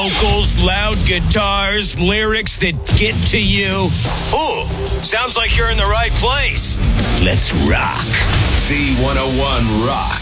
Vocals, loud guitars, lyrics that get to you. Ooh, sounds like you're in the right place. Let's rock. Z101 Rock.